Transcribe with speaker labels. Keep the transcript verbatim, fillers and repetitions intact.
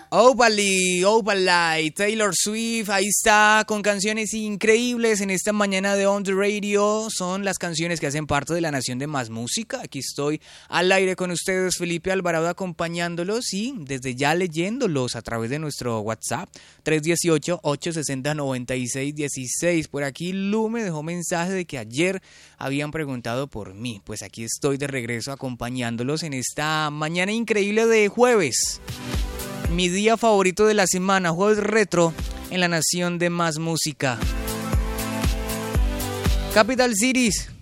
Speaker 1: Opally, Opally, Taylor Swift, ahí está, con canciones increíbles en esta mañana de On The Radio. Son las canciones que hacen parte de la Nación de Más Música. Aquí estoy al aire con ustedes, Felipe Alvarado, acompañándolos y desde ya leyéndolos a través de nuestro WhatsApp, tres uno ocho, ocho seis cero, nueve seis uno seis. Por aquí Lu me dejó mensaje de que ayer habían preguntado por mí. Pues aquí estoy de regreso acompañándolos en esta mañana increíble de jueves. Mi día favorito de la semana, jueves retro en la Nación de Más Música. Capital Cities.